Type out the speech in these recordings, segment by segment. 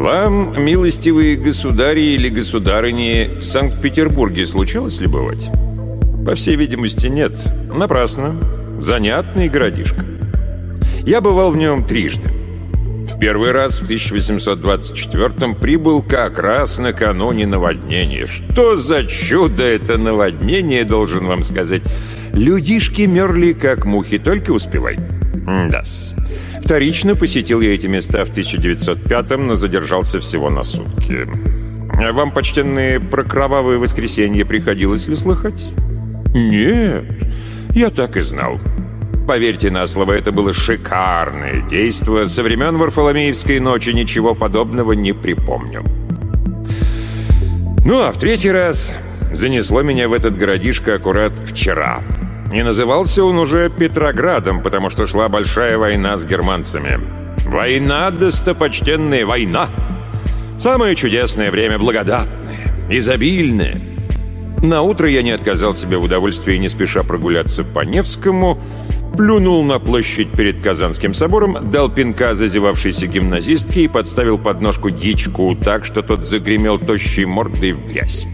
Вам, милостивые государи или государыни, в Санкт-Петербурге случалось ли бывать? По всей видимости, нет. Напрасно. Занятный городишко. Я бывал в нем трижды. В первый раз в 1824-м прибыл как раз накануне наводнения. Что за чудо это наводнение, должен вам сказать. Людишки мерли, как мухи, только успевай. Да-с. Вторично посетил я эти места в 1905-м, но задержался всего на сутки. Вам, почтенные, про кровавое воскресенье приходилось ли слыхать? Нет, я так и знал. Поверьте на слово, это было шикарное действо. Со времен Варфоломеевской ночи ничего подобного не припомню. Ну, а в третий раз занесло меня в этот городишко аккурат вчера. И назывался он уже Петроградом, потому что шла большая война с германцами. Война, достопочтенная война! Самое чудесное время, благодатное, изобильное. Наутро я не отказал себе в удовольствии не спеша прогуляться по Невскому, плюнул на площадь перед Казанским собором, дал пинка зазевавшейся гимназистке и подставил под ножку дичку так, что тот загремел тощей мордой в грязь.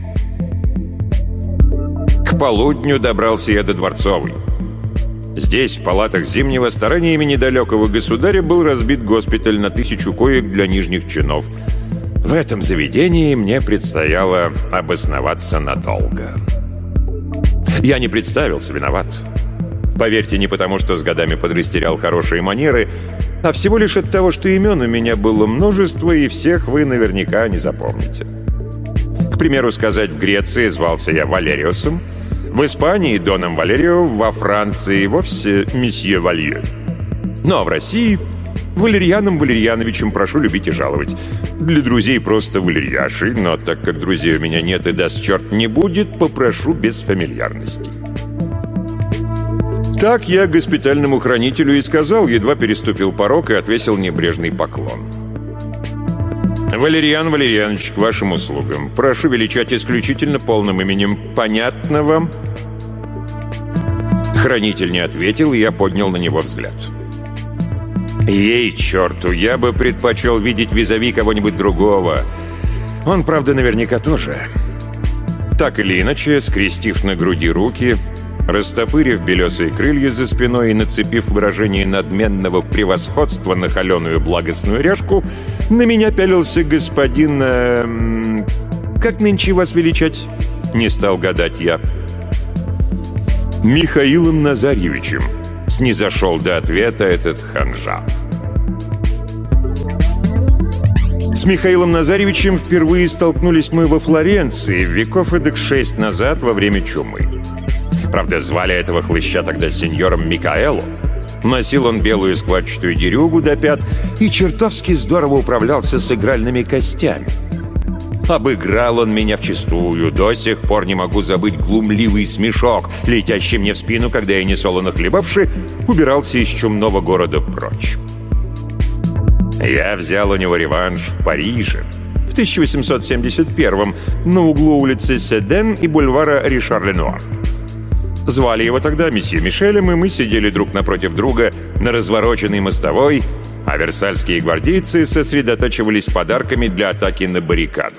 К полудню добрался я до Дворцовой. Здесь, в палатах Зимнего, стараниями недалекого государя был разбит госпиталь на 1000 коек для нижних чинов. В этом заведении мне предстояло обосноваться надолго. Я не представился, виноват. Поверьте, не потому, что с годами подрастерял хорошие манеры, а всего лишь от того, что имен у меня было множество, и всех вы наверняка не запомните. К примеру сказать, в Греции звался я Валериусом, в Испании — Доном Валерио, во Франции вовсе месье Валье. Ну а в России — Валерьяном Валерьяновичем, прошу любить и жаловать. Для друзей просто Валерьяшей, но так как друзей у меня нет и даст черт не будет, попрошу без фамильярностей. Так я госпитальному хранителю и сказал, едва переступил порог и отвесил небрежный поклон. «Валерьян Валерьянович, к вашим услугам. Прошу величать исключительно полным именем. Понятно вам?» Хранитель не ответил, и я поднял на него взгляд. «Ей, черту, я бы предпочел видеть визави кого-нибудь другого. Он, правда, наверняка тоже». Так или иначе, скрестив на груди руки, растопырив белесые крылья за спиной и нацепив выражение надменного превосходства на холеную благостную ряжку, на меня пялился господин... как нынче вас величать? Не стал гадать я. Михаилом Назарьевичем. Снизошел до ответа этот ханжа. С Михаилом Назарьевичем впервые столкнулись мы во Флоренции веков эдак 6 назад во время чумы. Правда, звали этого хлыща тогда сеньором Микаэло. Носил он белую складчатую дерюгу до пят и чертовски здорово управлялся с игральными костями. Обыграл он меня вчистую. До сих пор не могу забыть глумливый смешок, летящий мне в спину, когда я, несолоно хлебавши, убирался из чумного города прочь. Я взял у него реванш в Париже в 1871-м на углу улицы Седен и бульвара Ришар-Ленуар. Звали его тогда месье Мишелем, и мы сидели друг напротив друга на развороченной мостовой, а версальские гвардейцы сосредотачивались подарками для атаки на баррикаду.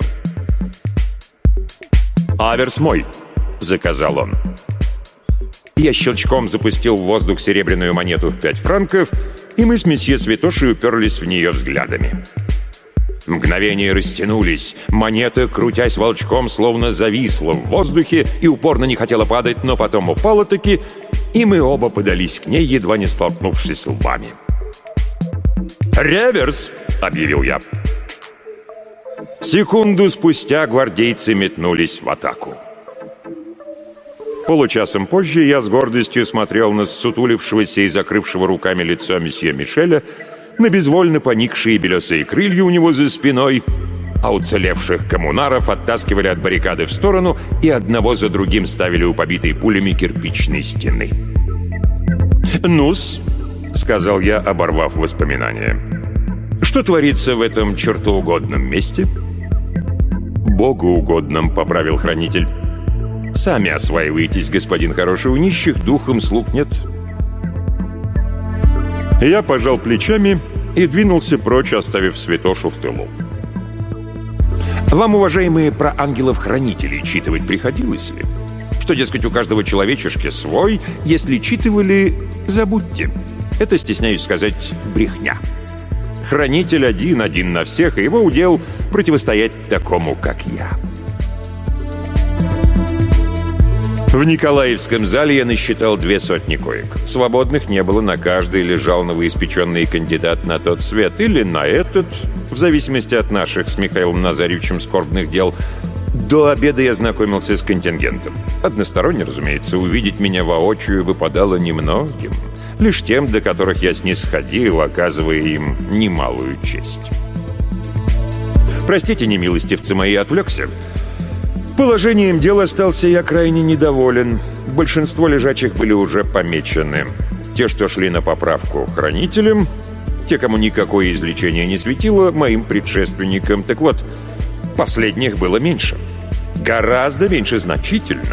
«Аверс мой!» — заказал он. Я щелчком запустил в воздух серебряную монету в 5 франков, и мы с месье Святошей уперлись в нее взглядами. Мгновения растянулись. Монета, крутясь волчком, словно зависла в воздухе и упорно не хотела падать, но потом упала-таки, и мы оба подались к ней, едва не столкнувшись лбами. «Реверс!» — объявил я. Секунду спустя гвардейцы метнулись в атаку. Получасом позже я с гордостью смотрел на ссутулившегося и закрывшего руками лицо месье Мишеля, на безвольно поникшие белесые крылья у него за спиной, а уцелевших коммунаров оттаскивали от баррикады в сторону и одного за другим ставили у побитой пулями кирпичной стены. «Ну-с», — сказал я, оборвав воспоминания, — «что творится в этом чертоугодном месте?» «Богоугодном», — поправил хранитель. «Сами осваиваетесь, господин хороший, у нищих духом слуг нет». Я пожал плечами и двинулся прочь, оставив Святошу в тылу. Вам, уважаемые, про ангелов-хранителей читывать приходилось ли? Что, дескать, у каждого человечешки свой, если читывали, забудьте. Это, стесняюсь сказать, брехня. Хранитель один на всех, и его удел противостоять такому, как я. В Николаевском зале я насчитал 200 коек. Свободных не было, на каждой лежал новоиспеченный кандидат на тот свет или на этот, в зависимости от наших с Михаилом Назаревичем скорбных дел. До обеда я знакомился с контингентом. Односторонне, разумеется, увидеть меня воочию выпадало немногим. Лишь тем, до которых я снисходил, оказывая им немалую честь. Простите, немилостивцы мои, отвлекся. Положением дел остался я крайне недоволен. Большинство лежачих были уже помечены. Те, что шли на поправку хранителям, те, кому никакое излечение не светило, моим предшественникам. Так вот, последних было меньше. Гораздо меньше, значительно.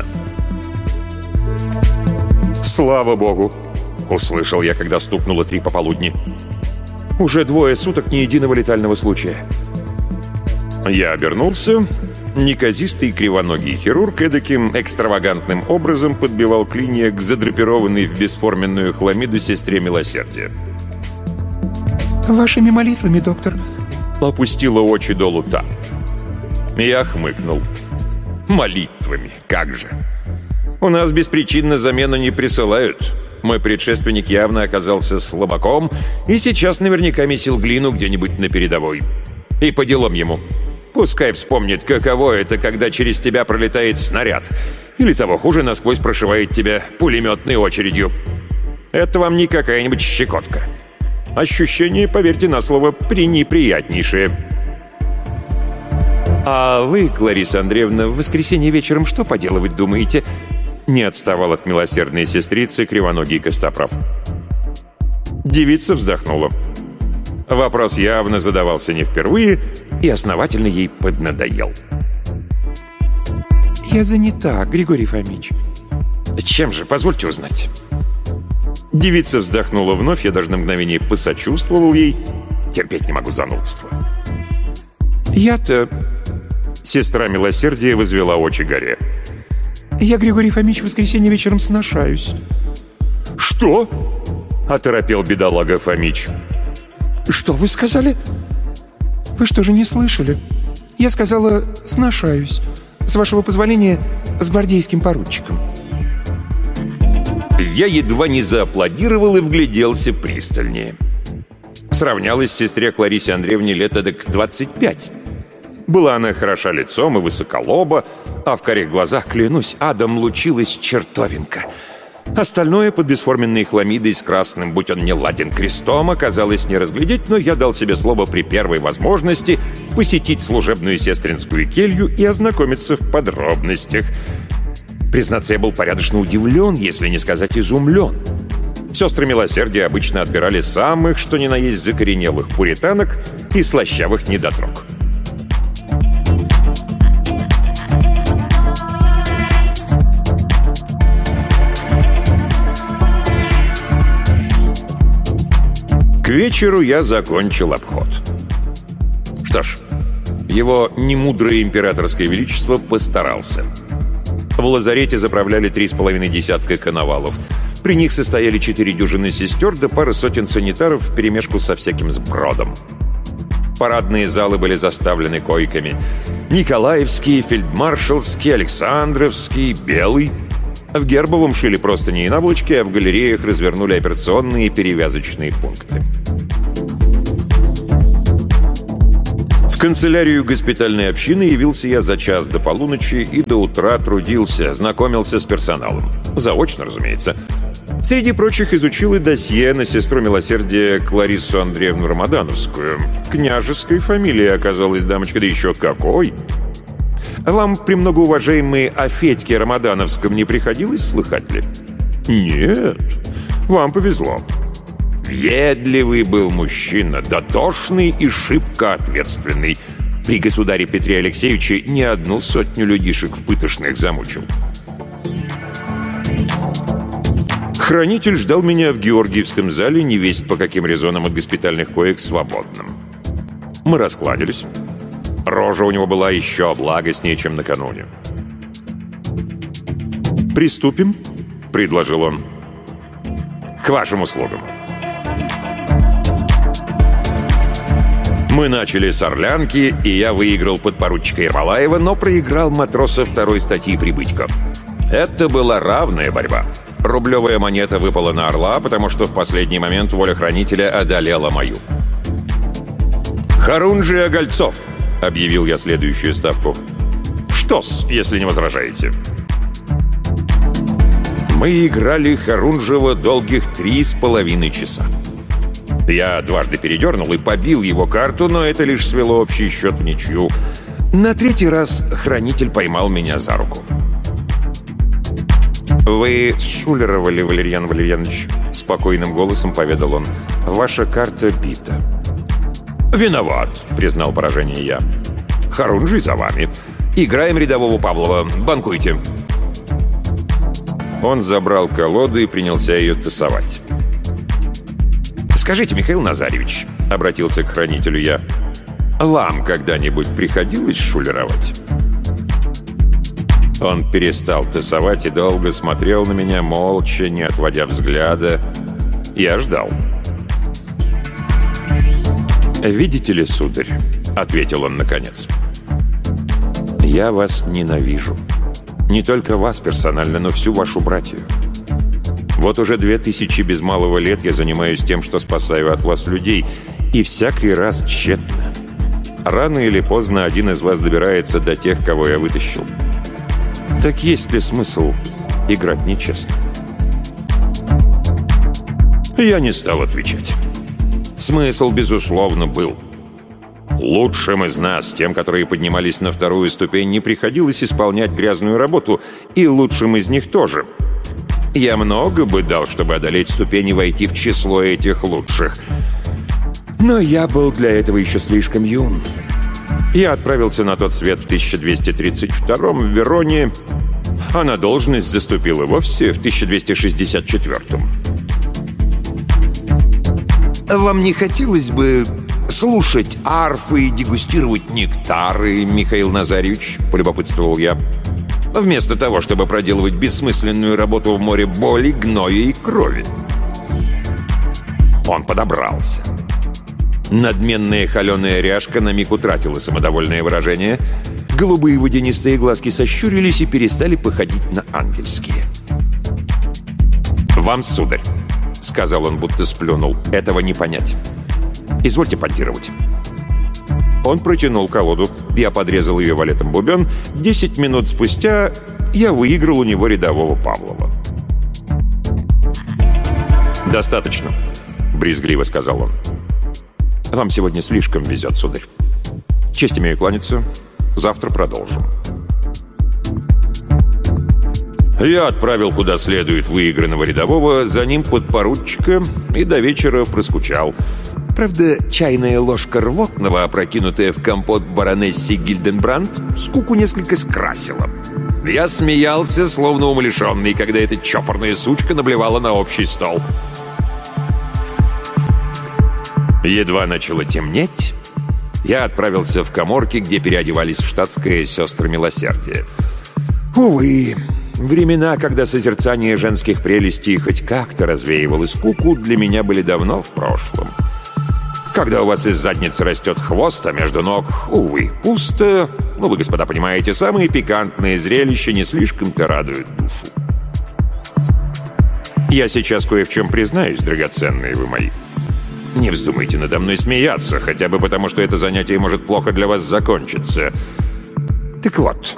«Слава Богу!» — услышал я, когда стукнуло 3 пополудни. «Уже 2 суток ни единого летального случая». Я обернулся. Неказистый кривоногий хирург эдаким экстравагантным образом подбивал клинья к задрапированной в бесформенную хламиду сестре милосердия. «Вашими молитвами, доктор», — опустила очи долу та. Я хмыкнул. «Молитвами, как же! У нас беспричинно замену не присылают. Мой предшественник явно оказался слабаком и сейчас наверняка месил глину где-нибудь на передовой. И по делам ему. Пускай вспомнит, каково это, когда через тебя пролетает снаряд. Или того хуже, насквозь прошивает тебя пулеметной очередью. Это вам не какая-нибудь щекотка. Ощущение, поверьте на слово, пренеприятнейшее». «А вы, Клариса Андреевна, в воскресенье вечером что поделывать думаете?» Не отставал от милосердной сестрицы кривоногий Костоправ. Девица вздохнула. Вопрос явно задавался не впервые и основательно ей поднадоел. «Я занята, Григорий Фомич». «Чем же, позвольте узнать?» Девица вздохнула вновь, я даже на мгновение посочувствовал ей. Терпеть не могу занудства. «Я-то...» Сестра милосердия возвела очи горе. «Я, Григорий Фомич, в воскресенье вечером сношаюсь». «Что?» — оторопел бедолага Фомич. «Что вы сказали?» «Вы что же не слышали? Я сказала «сношаюсь». С вашего позволения, с гвардейским поручиком». Я едва не зааплодировал и вгляделся пристальнее. Сравнялась с сестре Кларисе Андреевне лет эдак 25. Была она хороша лицом и высоколоба, а в карих глазах, клянусь, адом лучилась чертовинка. Остальное под бесформенной хламидой с красным, будь он не ладен, крестом оказалось не разглядеть, но я дал себе слово при первой возможности посетить служебную сестринскую келью и ознакомиться в подробностях. Признаться, я был порядочно удивлен, если не сказать изумлен. Сестры милосердия обычно отбирали самых, что ни на есть, закоренелых пуританок и слащавых недотрог. К вечеру я закончил обход. Что ж, его немудрое императорское величество постарался. В лазарете заправляли 3,5 десятка коновалов. При них состояли 4 дюжины сестер да пара сотен санитаров вперемешку со всяким сбродом. Парадные залы были заставлены койками. Николаевский, фельдмаршалский, Александровский, Белый. В Гербовом шили просто не наволочки, а в галереях развернули операционные и перевязочные пункты. В канцелярию госпитальной общины явился я за час до полуночи и до утра трудился, знакомился с персоналом. Заочно, разумеется. Среди прочих изучил и досье на сестру милосердия Кларису Андреевну Рамадановскую. Княжеской фамилии оказалась дамочка, да еще какой! Вам, премногоуважаемый, о Федьке Рамадановском не приходилось слыхать ли? Нет, вам повезло. Ведливый был мужчина, дотошный и шибко ответственный. При государе Петре Алексеевиче не 100 людишек в пытошных замучил. Хранитель ждал меня в Георгиевском зале, невесть по каким резонам от госпитальных коек свободным. Мы раскладились. Рожа у него была еще благостнее, чем накануне. «Приступим?» — предложил он. «К вашим услугам». Мы начали с Орлянки, и я выиграл подпоручика Ермолаева, но проиграл матроса второй статьи Прибытько. Это была равная борьба. Рублевая монета выпала на Орла, потому что в последний момент воля хранителя одолела мою. «Хорунжий Огольцов», — объявил я следующую ставку. «Что-с, если не возражаете?» Мы играли Хорунжева долгих 3,5 часа. Я дважды передернул и побил его карту, но это лишь свело общий счет в ничью. На третий раз хранитель поймал меня за руку. «Вы шулеровали, Валерьян Валерьянович», — спокойным голосом поведал он. «Ваша карта бита». «Виноват», — признал поражение я. «Хорунжий за вами. Играем рядового Павлова. Банкуйте». Он забрал колоду и принялся ее тасовать. «Скажите, Михаил Назаревич», — обратился к хранителю я, «вам когда-нибудь приходилось шулеровать?» Он перестал тасовать и долго смотрел на меня, молча, не отводя взгляда. Я ждал. «Видите ли, сударь», — ответил он наконец, — «я вас ненавижу. Не только вас персонально, но всю вашу братью. Вот уже 2000 без малого лет я занимаюсь тем, что спасаю от вас людей, и всякий раз тщетно. Рано или поздно один из вас добирается до тех, кого я вытащил. Так есть ли смысл играть нечестно?» Я не стал отвечать. Смысл, безусловно, был. Лучшим из нас, тем, которые поднимались на вторую ступень, не приходилось исполнять грязную работу, и лучшим из них тоже. Я много бы дал, чтобы одолеть ступень и войти в число этих лучших. Но я был для этого еще слишком юн. Я отправился на тот свет в 1232-м в Вероне, а на должность заступил и вовсе в 1264-м. «Вам не хотелось бы слушать арфы и дегустировать нектары, Михаил Назаревич?» — полюбопытствовал я. «Вместо того, чтобы проделывать бессмысленную работу в море боли, гноя и крови». Он подобрался. Надменная холеная ряжка на миг утратила самодовольное выражение. Голубые водянистые глазки сощурились и перестали походить на ангельские. «Вам, сударь», — сказал он, будто сплюнул, — «этого не понять. Извольте понтировать». Он протянул колоду, я подрезал ее валетом бубен. 10 минут спустя я выиграл у него рядового Павлова. «Достаточно», — брезгливо сказал он. «Вам сегодня слишком везет, сударь. Честь имею кланяться. Завтра продолжим». Я отправил куда следует выигранного рядового, за ним подпоручика и до вечера проскучал. Правда, чайная ложка рвотного, опрокинутая в компот баронессы Гильденбранд, скуку несколько скрасила. Я смеялся, словно умалишенный, когда эта чопорная сучка наблевала на общий стол. Едва начало темнеть, я отправился в каморки, где переодевались в штатское сестры милосердия. Увы, времена, когда созерцание женских прелестей хоть как-то развеивало скуку, для меня были давно в прошлом. Когда у вас из задницы растет хвост, а между ног, увы, пусто, ну, вы, господа, понимаете, самые пикантные зрелища не слишком-то радуют душу. Я сейчас кое в чем признаюсь, драгоценные вы мои. Не вздумайте надо мной смеяться, хотя бы потому, что это занятие может плохо для вас закончиться. Так вот,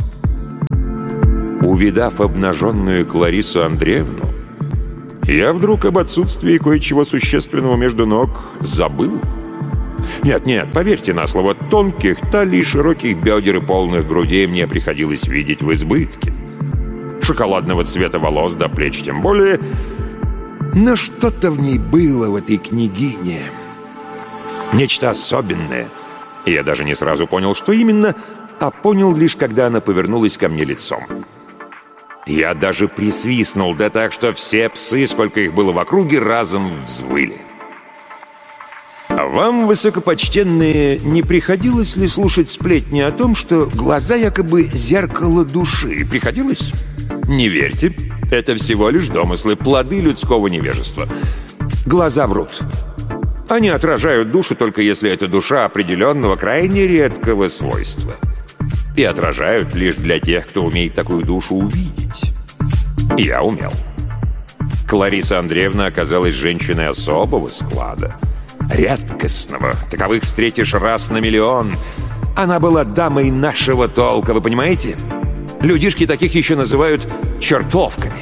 увидав обнаженную Кларису Андреевну, я вдруг об отсутствии кое-чего существенного между ног забыл. Нет, поверьте на слово, тонких талий, широких бедер и полных грудей мне приходилось видеть в избытке. Шоколадного цвета волос до плеч тем более. Но что-то в ней было, в этой княгине. Нечто особенное. И я даже не сразу понял, что именно, а понял лишь, когда она повернулась ко мне лицом. Я даже присвистнул, да так, что все псы, сколько их было в округе, разом взвыли. вам, высокопочтенные, не приходилось ли слушать сплетни о том, что глаза якобы зеркало души? Приходилось? Не верьте, это всего лишь домыслы, плоды людского невежества. Глаза врут. Они отражают душу только если это душа определенного, крайне редкого свойства. И отражают лишь для тех, кто умеет такую душу увидеть. Я умел. Клариса Андреевна оказалась женщиной особого склада. Редкостного. Таковых встретишь раз на миллион. Она была дамой нашего толка, вы понимаете? Людишки таких еще называют чертовками.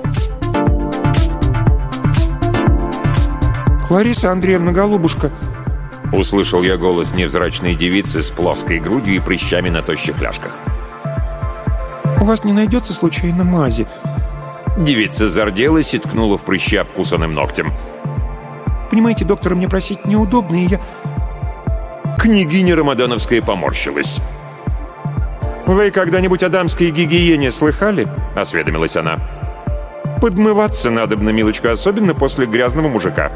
«Клариса Андреевна, голубушка!» Услышал я голос невзрачной девицы с плоской грудью и прыщами на тощих ляжках. «У вас не найдется случайно мази?» Девица зарделась и ткнула в прыщи обкусанным ногтем. «Понимаете, доктора мне просить неудобно, и я...» Княгиня Рамадановская поморщилась. «Вы когда-нибудь о дамской гигиене слыхали?» — осведомилась она. «Подмываться надобно, милочка, особенно после грязного мужика».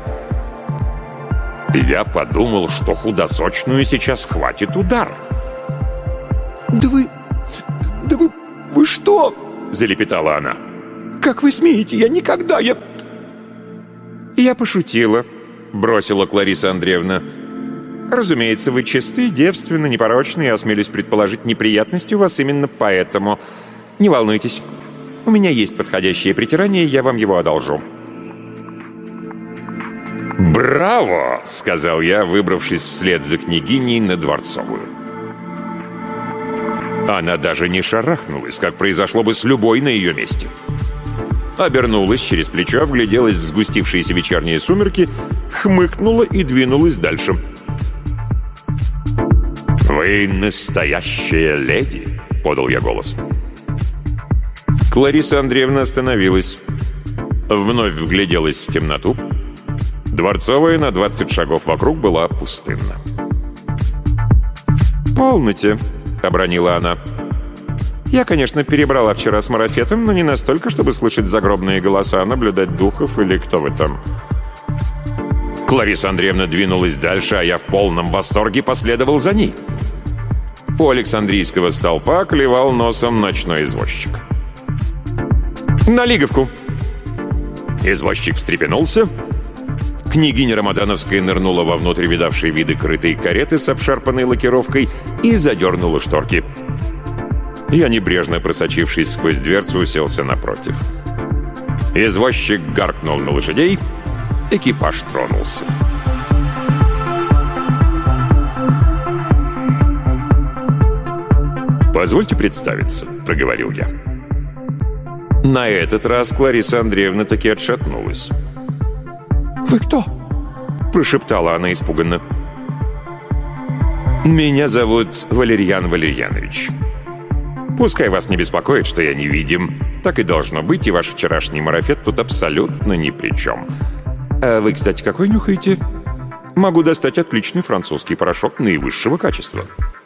Я подумал, что худосочную сейчас хватит удар. «Да вы что?» — залепетала она. «Как вы смеете? Я никогда, Я пошутила», — бросила Клариса Андреевна. «Разумеется, вы чисты, девственны, непорочны, и осмелюсь предположить, неприятности у вас именно поэтому. Не волнуйтесь, у меня есть подходящее притирание, я вам его одолжу». «Браво!» — сказал я, выбравшись вслед за княгиней на Дворцовую. Она даже не шарахнулась, как произошло бы с любой на ее месте. Обернулась через плечо, вгляделась в сгустившиеся вечерние сумерки, хмыкнула и двинулась дальше. «Вы настоящая леди!» — подал я голос. Клариса Андреевна остановилась. Вновь вгляделась в темноту. Дворцовая на 20 шагов вокруг была пустынна. «Полноте!» — обронила она. «Я, конечно, перебрала вчера с марафетом, но не настолько, чтобы слышать загробные голоса, наблюдать духов или кто вы там». Клариса Андреевна двинулась дальше, а я в полном восторге последовал за ней. У Александрийского столпа клевал носом ночной извозчик. «На Лиговку!» Извозчик встрепенулся. Княгиня Рамадановская нырнула вовнутрь видавшей виды крытой кареты с обшарпанной лакировкой и задернула шторки. Я, небрежно просочившись сквозь дверцу, уселся напротив. Извозчик гаркнул на лошадей. Экипаж тронулся. «Позвольте представиться», — проговорил я. На этот раз Клариса Андреевна таки отшатнулась. «Вы кто?» — прошептала она испуганно. «Меня зовут Валерьян Валерьянович. Пускай вас не беспокоит, что я невидим. Так и должно быть, и ваш вчерашний марафет тут абсолютно ни при чем. А вы, кстати, какой нюхаете? Могу достать отличный французский порошок наивысшего качества».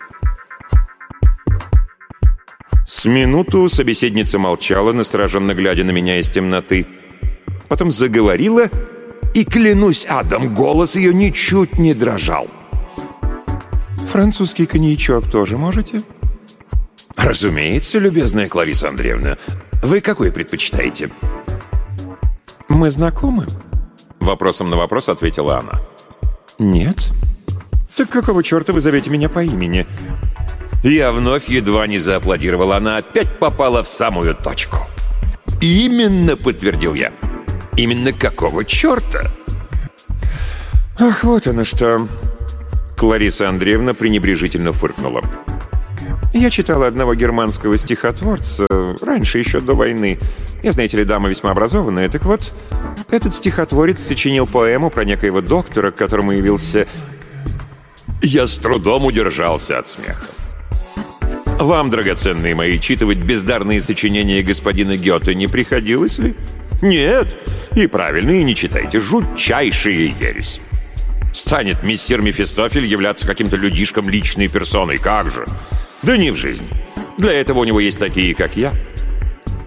С минуту собеседница молчала, настороженно глядя на меня из темноты. Потом заговорила, и, клянусь адом, голос ее ничуть не дрожал. «Французский коньячок тоже можете?» «Разумеется, любезная Клариса Андреевна. Вы какой предпочитаете?» «Мы знакомы?» Вопросом на вопрос ответила она. «Нет». «Так какого черта вы зовете меня по имени?» Я вновь едва не зааплодировал. Она опять попала в самую точку. «Именно», — подтвердил я. «Именно какого черта?» «Ах, вот оно что!» Клариса Андреевна пренебрежительно фыркнула. «Я читала одного германского стихотворца раньше, еще до войны. Я, знаете ли, дама весьма образованная. Так вот, этот стихотворец сочинил поэму про некоего доктора, к которому явился...» Я с трудом удержался от смеха. «Вам, драгоценные мои, читывать бездарные сочинения господина Гёте не приходилось ли?» «Нет, и правильно, и не читайте. Жутчайшая ересь. Станет мистер Мефистофель являться каким-то людишком личной персоной, как же? Да не в жизнь. Для этого у него есть такие, как я».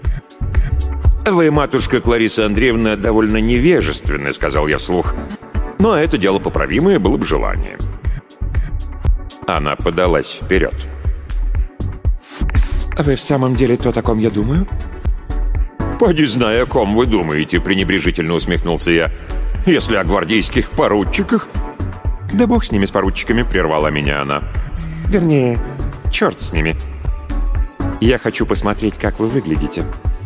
«Вы, матушка Клариса Андреевна, довольно невежественны», — сказал я вслух. Но это дело поправимое, было бы желание. Она подалась вперед. Вы в самом деле то, о ком я думаю? «Поди знай, о ком вы думаете», — пренебрежительно усмехнулся я. «Если о гвардейских поручиках...» «Да бог с ними, с поручиками», — прервала меня она. «Вернее, черт с ними. Я хочу посмотреть, как вы выглядите».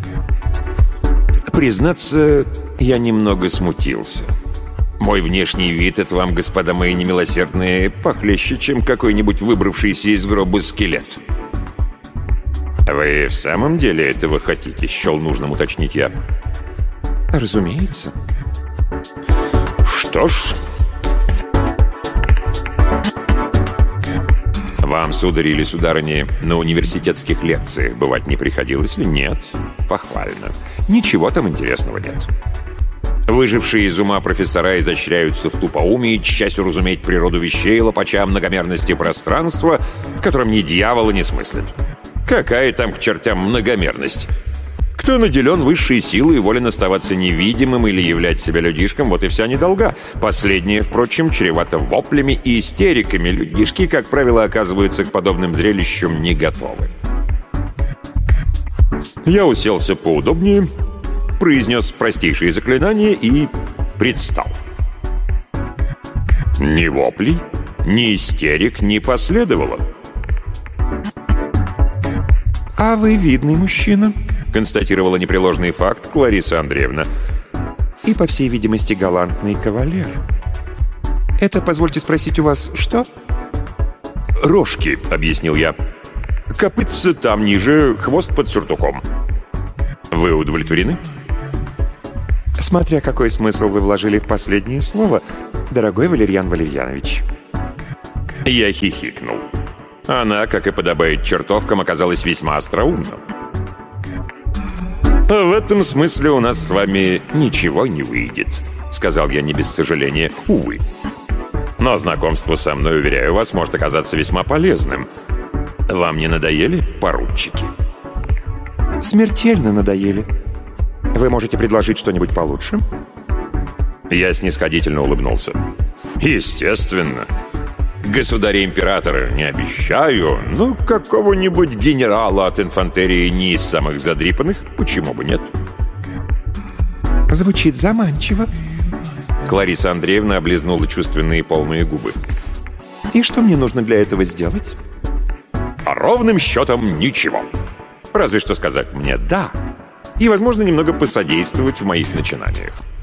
Признаться, я немного смутился. Мой внешний вид — это вам, господа мои немилосердные, похлеще, чем какой-нибудь выбравшийся из гроба скелет. «Вы в самом деле этого хотите?» — счел нужным уточнить я. «Разумеется». «Что ж...» «Вам, сударь или сударыни, на университетских лекциях бывать не приходилось ли?» «Нет». «Похвально. Ничего там интересного нет. Выжившие из ума профессора изощряются в тупоумии, часть уразуметь природу вещей, лопача многомерности пространства, в котором ни дьявола не смыслит. Какая там к чертям многомерность? Кто наделен высшей силой и волен оставаться невидимым или являть себя людишком, вот и вся недолга. Последнее, впрочем, чревато воплями и истериками. Людишки, как правило, оказываются к подобным зрелищам не готовы». Я уселся поудобнее, произнес простейшие заклинания и предстал. Ни воплей, ни истерик не последовало. «А вы видный мужчина», — констатировала непреложный факт Клариса Андреевна. «И, по всей видимости, галантный кавалер. Это, позвольте спросить, у вас что?» «Рожки», — объяснил я. «Копытце там ниже, хвост под сюртуком». «Вы удовлетворены?» «Смотря какой смысл вы вложили в последнее слово, дорогой Валерьян Валерьянович». Я хихикнул. Она, как и подобает чертовкам, оказалась весьма остроумна. «В этом смысле у нас с вами ничего не выйдет», — сказал я не без сожаления. «Увы. Но знакомство со мной, уверяю вас, может оказаться весьма полезным. Вам не надоели поручики?» «Смертельно надоели. Вы можете предложить что-нибудь получше?» Я снисходительно улыбнулся. «Естественно. Государя-императора не обещаю, но какого-нибудь генерала от инфантерии не из самых задрипанных, почему бы нет?» «Звучит заманчиво». Клариса Андреевна облизнула чувственные полные губы. «И что мне нужно для этого сделать?» «Ровным счетом ничего. Разве что сказать мне «да» и, возможно, немного посодействовать в моих начинаниях».